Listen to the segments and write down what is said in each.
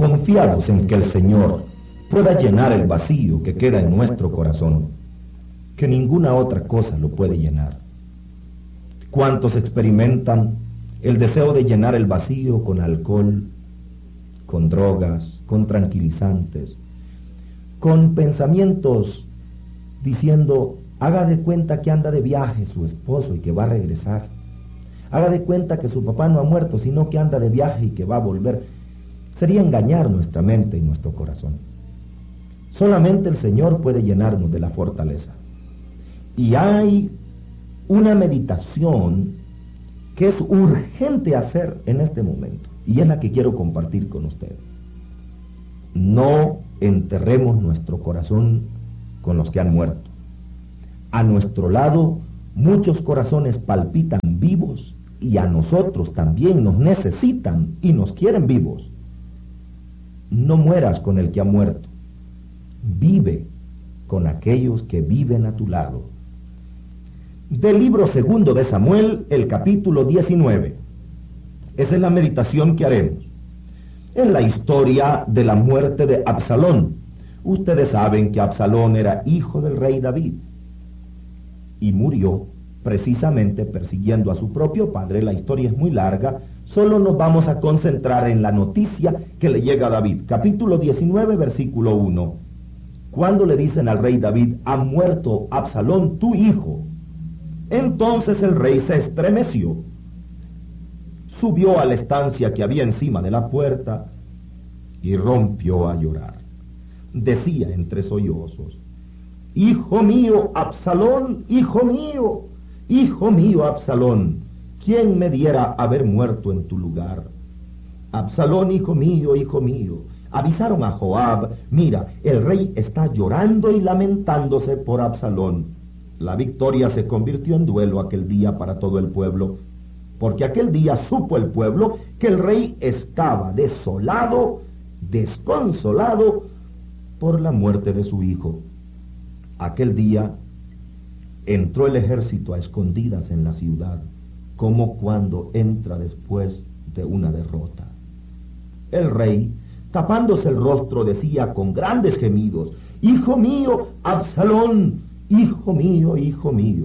confiados en que el Señor pueda llenar el vacío que queda en nuestro corazón, que ninguna otra cosa lo puede llenar. ¿Cuántos experimentan el deseo de llenar el vacío con alcohol, con drogas, con tranquilizantes, con pensamientos diciendo, haga de cuenta que anda de viaje su esposo y que va a regresar? Haga de cuenta que su papá no ha muerto, sino que anda de viaje y que va a volver. Sería engañar nuestra mente y nuestro corazón. Solamente el Señor puede llenarnos de la fortaleza. Y hay una meditación que es urgente hacer en este momento, y es la que quiero compartir con ustedes. No enterremos nuestro corazón con los que han muerto. A nuestro lado, muchos corazones palpitan vivos, y a nosotros también nos necesitan y nos quieren vivos. No mueras con el que ha muerto. Vive con aquellos que viven a tu lado. Del libro segundo de Samuel, el capítulo 19. Esa es la meditación que haremos. Es la historia de la muerte de Absalón. Ustedes saben que Absalón era hijo del rey David y murió precisamente persiguiendo a su propio padre. La historia es muy larga, solo nos vamos a concentrar en la noticia que le llega a David. Capítulo 19, versículo 1. Cuando le dicen al rey David, ha muerto Absalón, tu hijo. Entonces el rey se estremeció, subió a la estancia que había encima de la puerta y rompió a llorar. Decía entre sollozos, hijo mío, Absalón, hijo mío, Absalón, ¿quién me diera haber muerto en tu lugar? Absalón, hijo mío, avisaron a Joab, mira, el rey está llorando y lamentándose por Absalón. La victoria se convirtió en duelo aquel día para todo el pueblo, porque aquel día supo el pueblo que el rey estaba desolado, desconsolado por la muerte de su hijo. Aquel día entró el ejército a escondidas en la ciudad, como cuando entra después de una derrota. El rey, tapándose el rostro, decía con grandes gemidos, hijo mío, Absalón, hijo mío, hijo mío.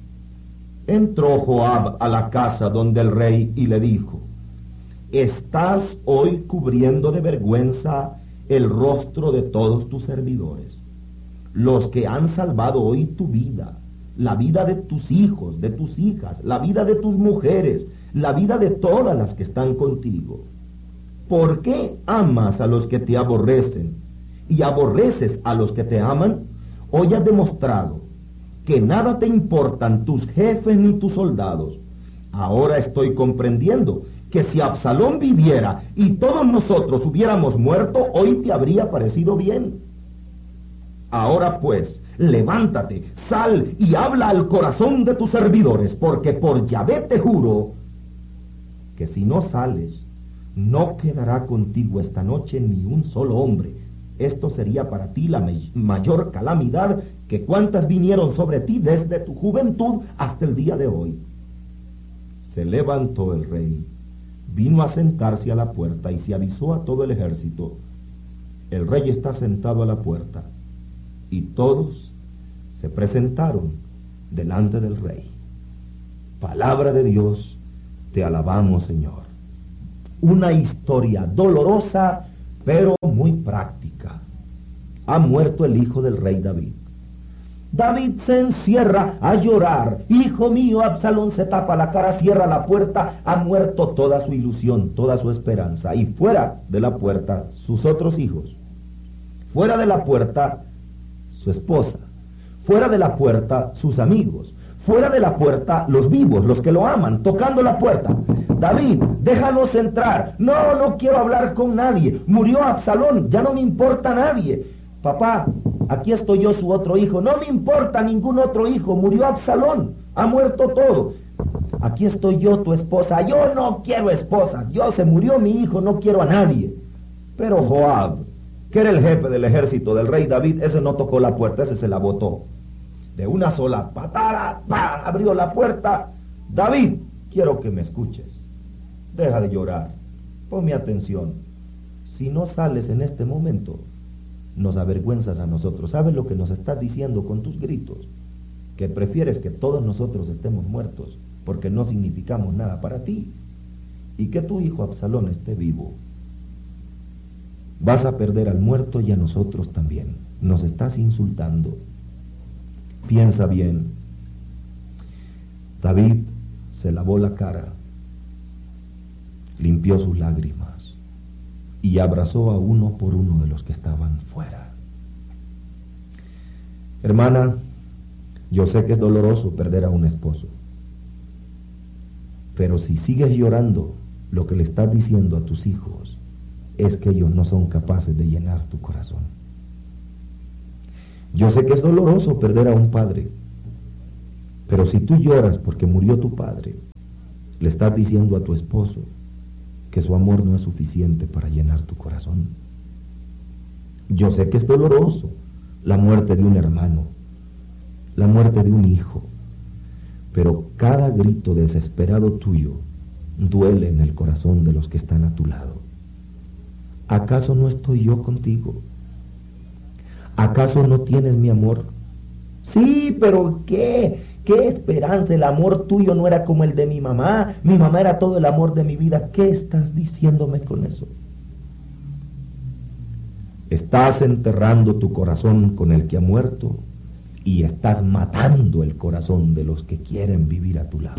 Entró Joab a la casa donde el rey y le dijo, estás hoy cubriendo de vergüenza el rostro de todos tus servidores, los que han salvado hoy tu vida, la vida de tus hijos, de tus hijas, la vida de tus mujeres, la vida de todas las que están contigo. ¿Por qué amas a los que te aborrecen y aborreces a los que te aman? Hoy has demostrado que nada te importan tus jefes ni tus soldados. Ahora estoy comprendiendo que si Absalón viviera y todos nosotros hubiéramos muerto, hoy te habría parecido bien. Ahora pues, levántate, sal y habla al corazón de tus servidores, porque por Yahvé te juro que si no sales, no quedará contigo esta noche ni un solo hombre. Esto sería para ti la mayor calamidad que cuantas vinieron sobre ti desde tu juventud hasta el día de hoy. Se levantó el rey, vino a sentarse a la puerta y se avisó a todo el ejército. El rey está sentado a la puerta. Y todos se presentaron delante del rey. Palabra de Dios, te alabamos, Señor. Una historia dolorosa, pero muy práctica. Ha muerto el hijo del rey David. David se encierra a llorar. Hijo mío, Absalón se tapa la cara, cierra la puerta. Ha muerto toda su ilusión, toda su esperanza. Y fuera de la puerta, sus otros hijos. Fuera de la puerta, su esposa. Fuera de la puerta, sus amigos. Fuera de la puerta, los vivos, los que lo aman, tocando la puerta. David, déjanos entrar. No, no quiero hablar con nadie. Murió Absalón, ya no me importa nadie. Papá, aquí estoy yo, su otro hijo. No me importa ningún otro hijo. Murió Absalón, ha muerto todo. Aquí estoy yo, tu esposa. Yo no quiero esposas. Se murió mi hijo, no quiero a nadie. Pero Joab, que era el jefe del ejército del rey David, ese no tocó la puerta, ese se la botó. De una sola patada, ¡pam!, abrió la puerta. David, quiero que me escuches. Deja de llorar. Ponme atención. si no sales en este momento, nos avergüenzas a nosotros. ¿Sabes lo que nos estás diciendo con tus gritos? Que prefieres que todos nosotros estemos muertos porque no significamos nada para ti, y que tu hijo Absalón esté vivo. Vas a perder al muerto y a nosotros también. Nos estás insultando. Piensa bien. David se lavó la cara, limpió sus lágrimas y abrazó a uno por uno de los que estaban fuera. Hermana, yo sé que es doloroso perder a un esposo, pero si sigues llorando, lo que le estás diciendo a tus hijos es que ellos no son capaces de llenar tu corazón. Yo sé que es doloroso perder a un padre, pero si tú lloras porque murió tu padre, le estás diciendo a tu esposo que su amor no es suficiente para llenar tu corazón. Yo sé que es doloroso la muerte de un hermano, la muerte de un hijo, pero cada grito desesperado tuyo duele en el corazón de los que están a tu lado. ¿Acaso no estoy yo contigo? ¿Acaso no tienes mi amor? Sí, pero ¿qué esperanza? El amor tuyo no era como el de mi mamá. Mi mamá era todo el amor de mi vida. ¿Qué estás diciéndome con eso? Estás enterrando tu corazón con el que ha muerto y estás matando el corazón de los que quieren vivir a tu lado.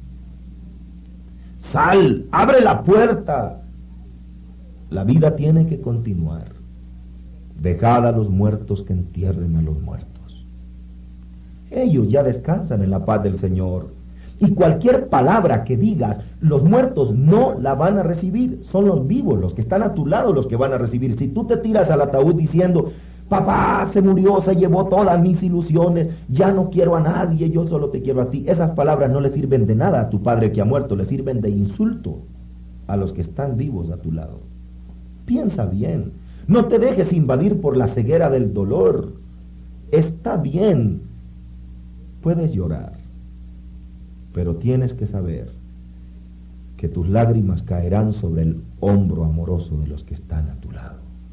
Sal, abre la puerta. La vida tiene que continuar. Dejad a los muertos que entierren a los muertos. Ellos ya descansan en la paz del Señor. Y cualquier palabra que digas, los muertos no la van a recibir. Son los vivos, los que están a tu lado, los que van a recibir. Si tú te tiras al ataúd diciendo, papá se murió, se llevó todas mis ilusiones, ya no quiero a nadie, yo solo te quiero a ti. Esas palabras no le sirven de nada a tu padre que ha muerto, le sirven de insulto a los que están vivos a tu lado. Piensa bien, no te dejes invadir por la ceguera del dolor. Está bien, puedes llorar, pero tienes que saber que tus lágrimas caerán sobre el hombro amoroso de los que están a tu lado.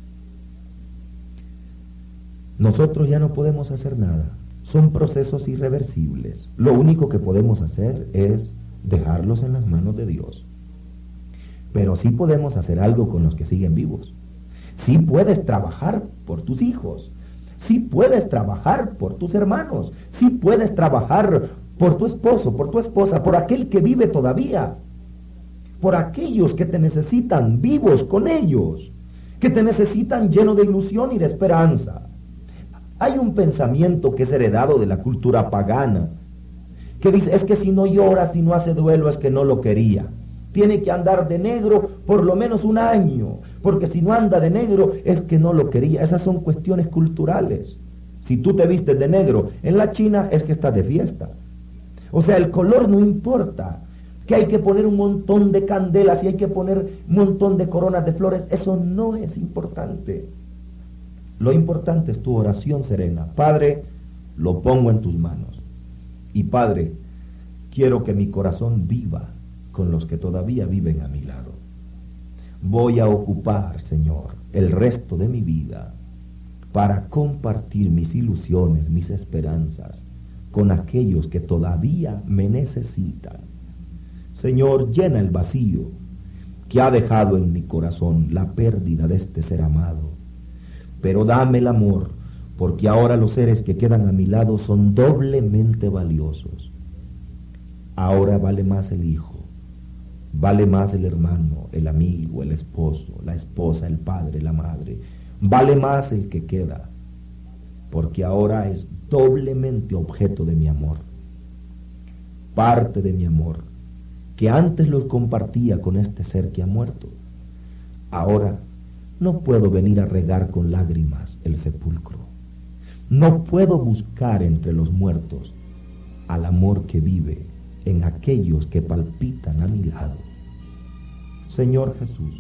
Nosotros ya no podemos hacer nada, son procesos irreversibles. Lo único que podemos hacer es dejarlos en las manos de Dios. Pero sí podemos hacer algo con los que siguen vivos. Sí puedes trabajar por tus hijos, sí puedes trabajar por tus hermanos, sí puedes trabajar por tu esposo, por tu esposa, por aquel que vive todavía, por aquellos que te necesitan vivos con ellos, que te necesitan lleno de ilusión y de esperanza. Hay un pensamiento que es heredado de la cultura pagana, que dice, es que si no llora, si no hace duelo, es que no lo quería. Tiene que andar de negro por lo menos un año, porque si no anda de negro es que no lo quería. Esas son cuestiones culturales. Si tú te vistes de negro en la China es que estás de fiesta. O sea, el color no importa. Que hay que poner un montón de candelas y hay que poner un montón de coronas de flores, eso no es importante. Lo importante es tu oración serena. Padre, lo pongo en tus manos. Y Padre, quiero que mi corazón viva con los que todavía viven a mi lado. Voy a ocupar, Señor, el resto de mi vida para compartir mis ilusiones, mis esperanzas con aquellos que todavía me necesitan. Señor, llena el vacío que ha dejado en mi corazón la pérdida de este ser amado. Pero dame el amor, porque ahora los seres que quedan a mi lado son doblemente valiosos. Ahora vale más el hijo, vale más el hermano, el amigo, el esposo, la esposa, el padre, la madre. Vale más el que queda, porque ahora es doblemente objeto de mi amor. Parte de mi amor, que antes los compartía con este ser que ha muerto. Ahora no puedo venir a regar con lágrimas el sepulcro. No puedo buscar entre los muertos al amor que vive en aquellos que palpitan a mi lado. Señor Jesús,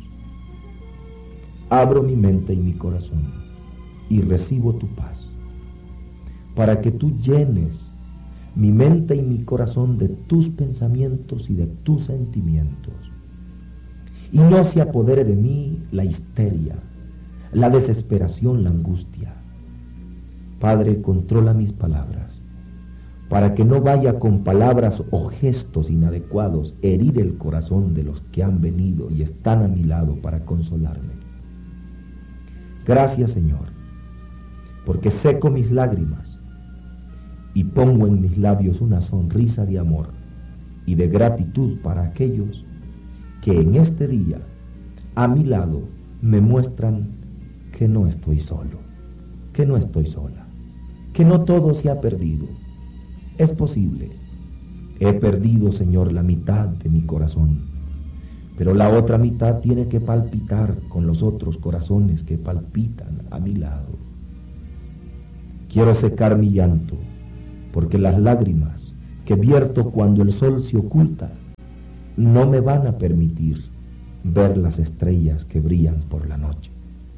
abro mi mente y mi corazón y recibo tu paz, para que tú llenes mi mente y mi corazón de tus pensamientos y de tus sentimientos, y no se apodere de mí la histeria, la desesperación, la angustia. Padre, controla mis palabras, para que no vaya con palabras o gestos inadecuados herir el corazón de los que han venido y están a mi lado para consolarme. Gracias, Señor, porque seco mis lágrimas y pongo en mis labios una sonrisa de amor y de gratitud para aquellos que en este día a mi lado me muestran que no estoy solo, que no estoy sola, que no todo se ha perdido. Es posible. He perdido, Señor, la mitad de mi corazón, pero la otra mitad tiene que palpitar con los otros corazones que palpitan a mi lado. Quiero secar mi llanto, porque las lágrimas que vierto cuando el sol se oculta no me van a permitir ver las estrellas que brillan por la noche.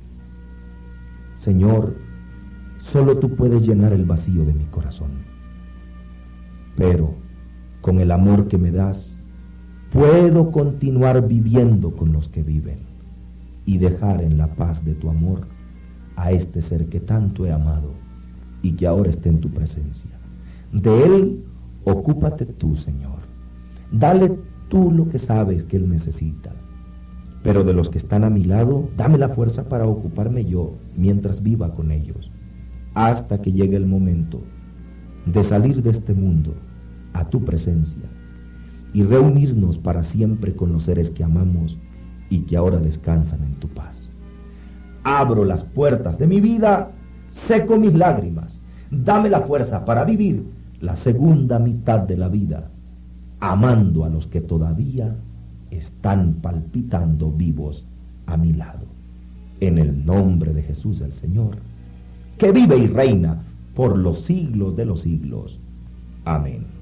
Señor, solo tú puedes llenar el vacío de mi corazón, pero con el amor que me das, puedo continuar viviendo con los que viven y dejar en la paz de tu amor a este ser que tanto he amado y que ahora está en tu presencia. De él, ocúpate tú, Señor. Dale tú lo que sabes que él necesita. Pero de los que están a mi lado, dame la fuerza para ocuparme yo mientras viva con ellos, hasta que llegue el momento de salir de este mundo a tu presencia y reunirnos para siempre con los seres que amamos y que ahora descansan en tu paz. Abro las puertas de mi vida, seco mis lágrimas, dame la fuerza para vivir la segunda mitad de la vida, amando a los que todavía están palpitando vivos a mi lado. En el nombre de Jesús el Señor, que vive y reina por los siglos de los siglos. Amén.